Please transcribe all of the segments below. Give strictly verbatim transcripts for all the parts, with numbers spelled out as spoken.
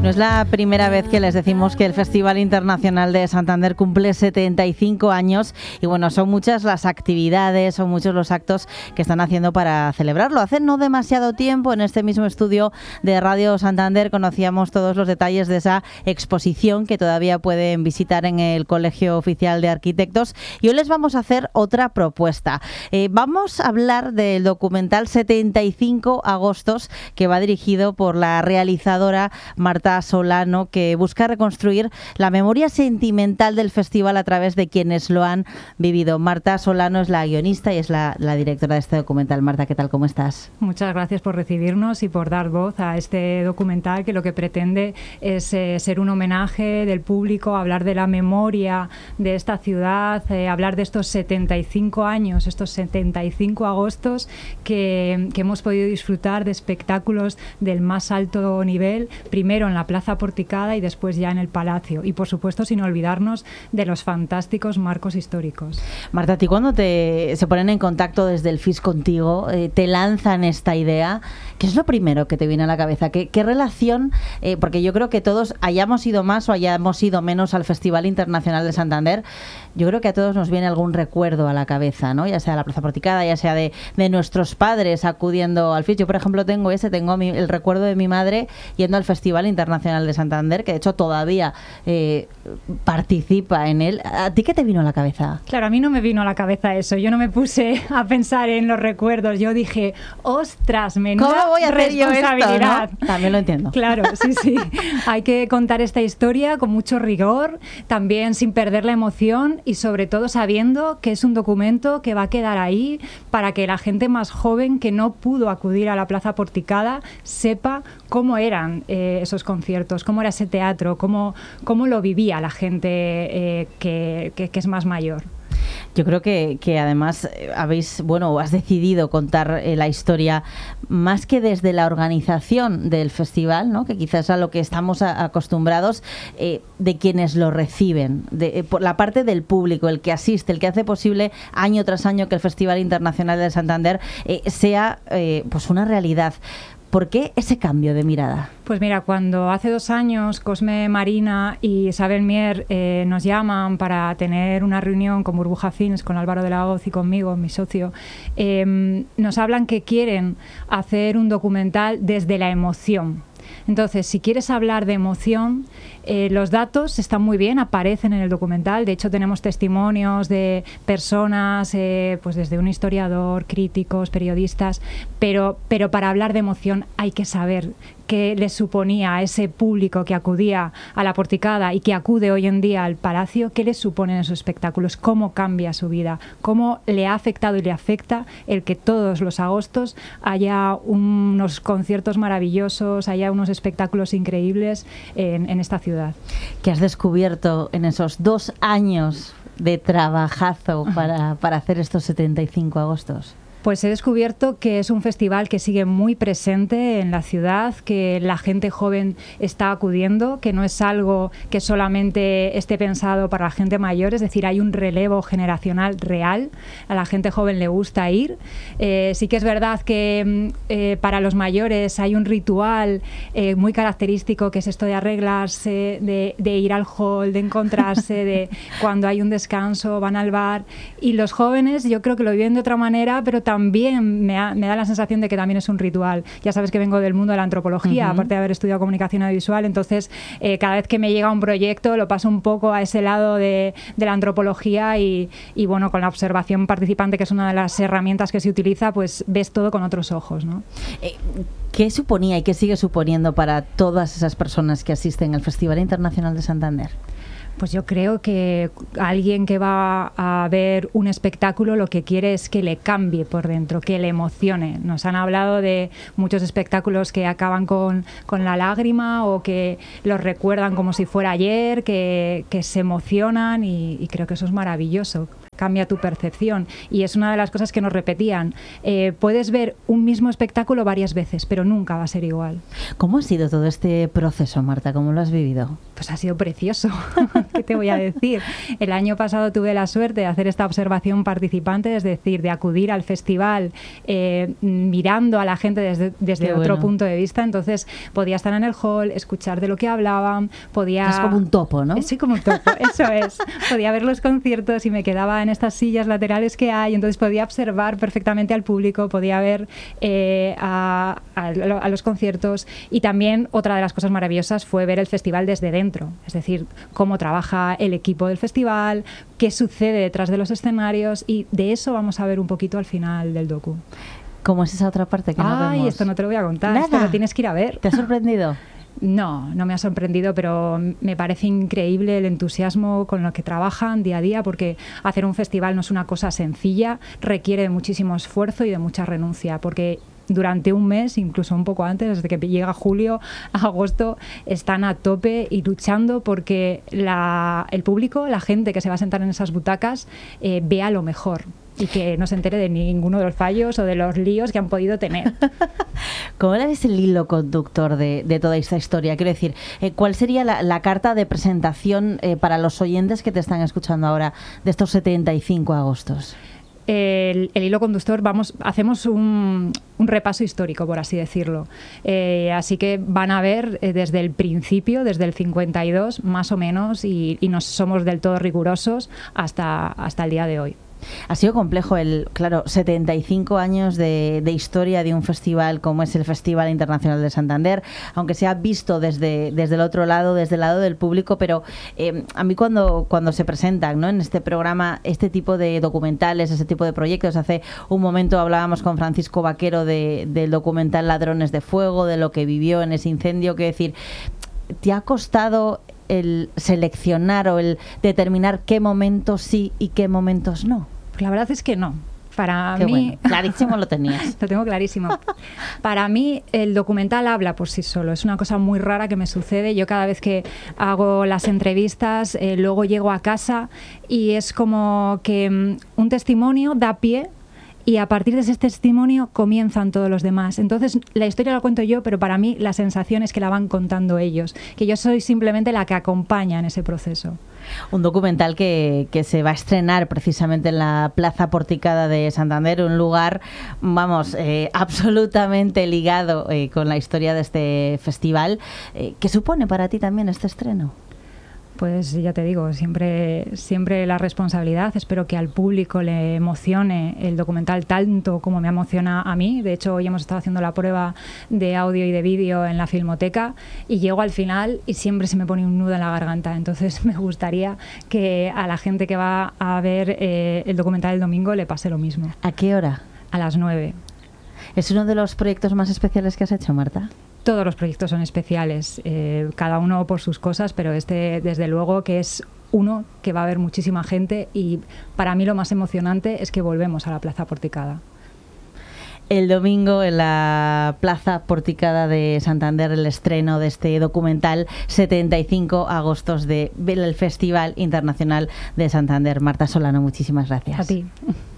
No es la primera vez que les decimos que el Festival Internacional de Santander cumple setenta y cinco años y bueno, son muchas las actividades, son muchos los actos que están haciendo para celebrarlo. Hace no demasiado tiempo en este mismo estudio de Radio Santander conocíamos todos los detalles de esa exposición que todavía pueden visitar en el Colegio Oficial de Arquitectos y hoy les vamos a hacer otra propuesta. Eh, vamos a hablar del documental setenta y cinco agostos que va dirigido por la realizadora Marta Solano, que busca reconstruir la memoria sentimental del festival a través de quienes lo han vivido. Marta Solano es la guionista y es la, la directora de este documental. Marta, ¿qué tal? ¿Cómo estás? Muchas gracias por recibirnos y por dar voz a este documental que lo que pretende es eh, ser un homenaje del público, hablar de la memoria de esta ciudad, eh, hablar de estos setenta y cinco años, estos setenta y cinco agostos que, que hemos podido disfrutar de espectáculos del más alto nivel, primero en la Plaza Porticada y después ya en el Palacio. Y por supuesto sin olvidarnos de los fantásticos marcos históricos. Marta, ¿a ti cuando te, se ponen en contacto desde el F I S contigo, eh, te lanzan esta idea? ¿Qué es lo primero que te viene a la cabeza? ¿Qué, qué relación? Eh, porque yo creo que todos hayamos ido más o hayamos ido menos al Festival Internacional de Santander, yo creo que a todos nos viene algún recuerdo a la cabeza, ¿no? Ya sea la Plaza Porticada, ya sea de, de nuestros padres acudiendo al F I S. Yo, por ejemplo, tengo ese, tengo mi, el recuerdo de mi madre yendo al Festival Internacional de Santander, que de hecho todavía eh, participa en él. ¿A ti qué te vino a la cabeza? Claro, a mí no me vino a la cabeza eso. Yo no me puse a pensar en los recuerdos. Yo dije, ostras, menuda ¿cómo voy a hacer yo esto, ¿no? También lo entiendo. Claro, sí, sí. Hay que contar esta historia con mucho rigor, también sin perder la emoción y sobre todo sabiendo que es un documento que va a quedar ahí para que la gente más joven que no pudo acudir a la Plaza Porticada sepa cómo eran eh, esos conciertos, cómo era ese teatro, cómo, cómo lo vivía la gente eh, que, que, que es más mayor. Yo creo que, que además habéis, bueno, has decidido contar eh, la historia más que desde la organización del festival, ¿no? Que quizás es a lo que estamos a, acostumbrados, eh, de quienes lo reciben, de, eh, por la parte del público, el que asiste, el que hace posible año tras año que el Festival Internacional de Santander eh, sea eh, pues una realidad. ¿Por qué ese cambio de mirada? Pues mira, cuando hace dos años Cosme Marina y Isabel Mier eh, nos llaman para tener una reunión con Burbuja Films, con Álvaro de la Hoz y conmigo, mi socio, eh, nos hablan que quieren hacer un documental desde la emoción. Entonces, si quieres hablar de emoción, eh, los datos están muy bien, aparecen en el documental. De hecho, tenemos testimonios de personas, eh, pues desde un historiador, críticos, periodistas, pero, pero para hablar de emoción hay que saber qué les suponía a ese público que acudía a la Porticada y que acude hoy en día al Palacio, qué les suponen esos espectáculos, cómo cambia su vida, cómo le ha afectado y le afecta el que todos los agostos haya unos conciertos maravillosos, haya unos espectáculos increíbles en, en esta ciudad. ¿Qué has descubierto en esos dos años de trabajazo para, para hacer estos setenta y cinco agostos? Pues he descubierto que es un festival que sigue muy presente en la ciudad, que la gente joven está acudiendo, que no es algo que solamente esté pensado para la gente mayor, es decir, hay un relevo generacional real, a la gente joven le gusta ir. Eh, sí que es verdad que eh, para los mayores hay un ritual eh, muy característico, que es esto de arreglarse, de, de ir al hall, de encontrarse, de cuando hay un descanso van al bar, y los jóvenes yo creo que lo viven de otra manera, pero también También me, ha, me da la sensación de que también es un ritual. Ya sabes que vengo del mundo de la antropología, uh-huh. aparte de haber estudiado comunicación audiovisual, entonces eh, cada vez que me llega un proyecto lo paso un poco a ese lado de, de la antropología y, y bueno, con la observación participante, que es una de las herramientas que se utiliza, pues ves todo con otros ojos, ¿no? Eh, ¿Qué suponía y qué sigue suponiendo para todas esas personas que asisten al Festival Internacional de Santander? Pues yo creo que alguien que va a ver un espectáculo lo que quiere es que le cambie por dentro, que le emocione. Nos han hablado de muchos espectáculos que acaban con, con la lágrima o que los recuerdan como si fuera ayer, que, que se emocionan y, y creo que eso es maravilloso. Cambia tu percepción y es una de las cosas que nos repetían. Eh, puedes ver un mismo espectáculo varias veces, pero nunca va a ser igual. ¿Cómo ha sido todo este proceso, Marta? ¿Cómo lo has vivido? Pues ha sido precioso. ¿Qué te voy a decir? El año pasado tuve la suerte de hacer esta observación participante, es decir, de acudir al festival eh, mirando a la gente desde, desde otro bueno. punto de vista. Entonces podía estar en el hall, escuchar de lo que hablaban, podía... Es como un topo, ¿no? Sí, como un topo, eso es. Podía ver los conciertos y me quedaba en estas sillas laterales que hay, entonces podía observar perfectamente al público, podía ver eh, a, a, a los conciertos, y también otra de las cosas maravillosas fue ver el festival desde dentro, es decir, cómo trabaja el equipo del festival, qué sucede detrás de los escenarios, y de eso vamos a ver un poquito al final del docu. ¿Cómo es esa otra parte que no vemos? Ay, esto no te lo voy a contar, Nada. Esto lo tienes que ir a ver. ¿Te ha sorprendido? No, no me ha sorprendido, pero me parece increíble el entusiasmo con lo que trabajan día a día, porque hacer un festival no es una cosa sencilla, requiere de muchísimo esfuerzo y de mucha renuncia, porque durante un mes, incluso un poco antes, desde que llega julio a agosto, están a tope y luchando porque la, el público, la gente que se va a sentar en esas butacas, eh, vea lo mejor y que no se entere de ninguno de los fallos o de los líos que han podido tener. ¿Cómo es el hilo conductor de, de toda esta historia? Quiero decir, eh, ¿cuál sería la, la carta de presentación eh, para los oyentes que te están escuchando ahora de estos setenta y cinco agostos? El, el hilo conductor, vamos, hacemos un, un repaso histórico, por así decirlo. Eh, así que van a ver eh, desde el principio, desde el cincuenta y dos, más o menos, y, y no somos del todo rigurosos hasta, hasta el día de hoy. Ha sido complejo el, claro, setenta y cinco años de, de historia de un festival como es el Festival Internacional de Santander, aunque se ha visto desde, desde el otro lado, desde el lado del público, pero eh, a mí cuando, cuando se presentan, ¿no?, en este programa este tipo de documentales, ese tipo de proyectos, hace un momento hablábamos con Francisco Vaquero de, del documental Ladrones de Fuego, de lo que vivió en ese incendio, que decir, ¿te ha costado el seleccionar o el determinar qué momentos sí y qué momentos no? La verdad es que no. Para Qué mí, bueno. Clarísimo lo tenías. Lo tengo clarísimo. Para mí el documental habla por sí solo. Es una cosa muy rara que me sucede. Yo cada vez que hago las entrevistas, eh, luego llego a casa y es como que um, un testimonio da pie, y a partir de ese testimonio comienzan todos los demás. Entonces la historia la cuento yo, pero para mí la sensación es que la van contando ellos, que yo soy simplemente la que acompaña en ese proceso. Un documental que, que se va a estrenar precisamente en la Plaza Porticada de Santander, un lugar, vamos, eh, absolutamente ligado eh, con la historia de este festival. Eh, ¿Qué supone para ti también este estreno? Pues ya te digo, siempre, siempre la responsabilidad. Espero que al público le emocione el documental tanto como me emociona a mí. De hecho, hoy hemos estado haciendo la prueba de audio y de vídeo en la Filmoteca y llego al final y siempre se me pone un nudo en la garganta. Entonces me gustaría que a la gente que va a ver eh, el documental el domingo le pase lo mismo. ¿A qué hora? A las nueve. ¿Es uno de los proyectos más especiales que has hecho, Marta? Todos los proyectos son especiales, eh, cada uno por sus cosas, pero este desde luego que es uno que va a haber muchísima gente, y para mí lo más emocionante es que volvemos a la Plaza Porticada. El domingo en la Plaza Porticada de Santander, el estreno de este documental, setenta y cinco agostos del Festival Internacional de Santander. Marta Solano, muchísimas gracias. A ti.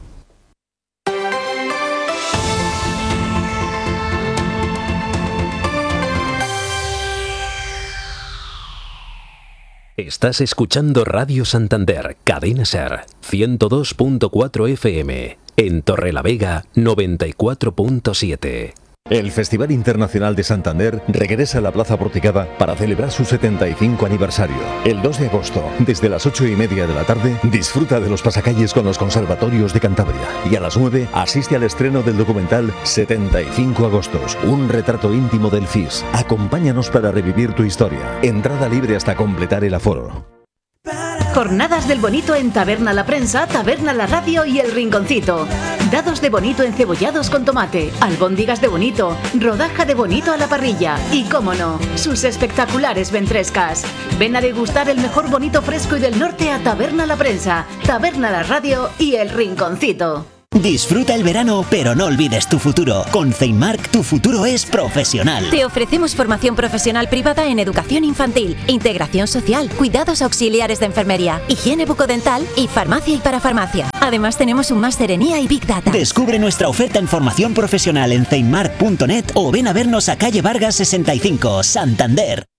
Estás escuchando Radio Santander, Cadena Ser, ciento dos punto cuatro F M, en Torrelavega, noventa y cuatro punto siete. El Festival Internacional de Santander regresa a la Plaza Porticada para celebrar su setenta y cinco aniversario. El dos de agosto, desde las ocho y media de la tarde, disfruta de los pasacalles con los conservatorios de Cantabria. Y a las nueve, asiste al estreno del documental setenta y cinco agostos, un retrato íntimo del F I S. Acompáñanos para revivir tu historia. Entrada libre hasta completar el aforo. Jornadas del Bonito en Taberna La Prensa, Taberna La Radio y El Rinconcito. Dados de bonito encebollados con tomate, albóndigas de bonito, rodaja de bonito a la parrilla y, cómo no, sus espectaculares ventrescas. Ven a degustar el mejor bonito fresco y del norte a Taberna La Prensa, Taberna La Radio y El Rinconcito. Disfruta el verano, pero no olvides tu futuro. Con Ceinmark, tu futuro es profesional. Te ofrecemos formación profesional privada en educación infantil, integración social, cuidados auxiliares de enfermería, higiene bucodental y farmacia y parafarmacia. Además, tenemos un máster en I A y Big Data. Descubre nuestra oferta en formación profesional en ceinmark punto net o ven a vernos a calle Vargas sesenta y cinco, Santander.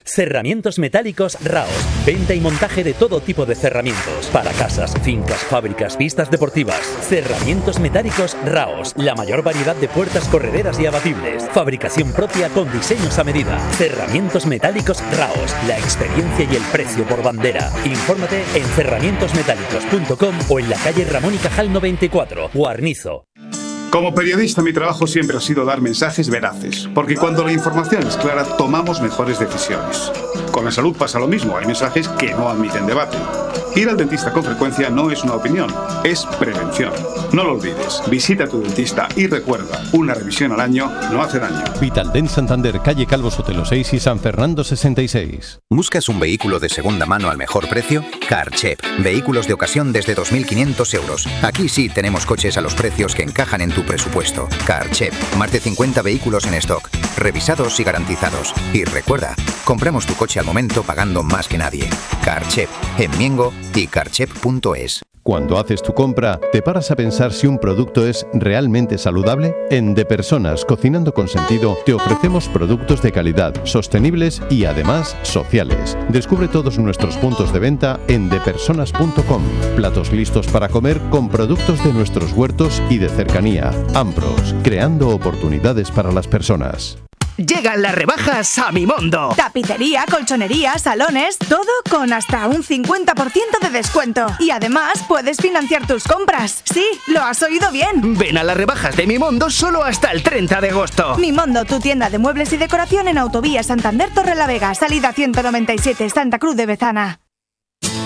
Cerramientos metálicos Raos. Venta y montaje de todo tipo de cerramientos. Para casas, fincas, fábricas, pistas deportivas. Cerramientos metálicos Raos. La mayor variedad de puertas correderas y abatibles. Fabricación propia con diseños a medida. Cerramientos metálicos Raos. La experiencia y el precio por bandera. Infórmate en cerramientos metálicos punto com o en la calle Ramón y Cajal noventa y cuatro, Guarnizo. Como periodista, mi trabajo siempre ha sido dar mensajes veraces, porque cuando la información es clara, tomamos mejores decisiones. Con la salud pasa lo mismo, hay mensajes que no admiten debate. Ir al dentista con frecuencia no es una opinión, es prevención. No lo olvides, visita a tu dentista y recuerda, una revisión al año no hace daño. Vitaldent Santander, calle Calvo Sotelo seis y San Fernando sesenta y seis. ¿Buscas un vehículo de segunda mano al mejor precio? Carchep, vehículos de ocasión desde dos mil quinientos euros. Aquí sí tenemos coches a los precios que encajan en tu presupuesto. Carchep, más de cincuenta vehículos en stock, revisados y garantizados. Y recuerda, compramos tu coche al momento pagando más que nadie. Carchep, en Miengo y carchep punto es. Cuando haces tu compra, ¿te paras a pensar si un producto es realmente saludable? En De Personas, Cocinando con Sentido, te ofrecemos productos de calidad, sostenibles y además sociales. Descubre todos nuestros puntos de venta en de personas punto com. Platos listos para comer con productos de nuestros huertos y de cercanía. Ambros, creando oportunidades para las personas. Llegan las rebajas a Mimondo. Tapicería, colchonería, salones, todo con hasta un cincuenta por ciento de descuento. Y además puedes financiar tus compras. Sí, lo has oído bien. Ven a las rebajas de Mimondo solo hasta el treinta de agosto. Mimondo, tu tienda de muebles y decoración en Autovía Santander Torrelavega, salida ciento noventa y siete, Santa Cruz de Bezana.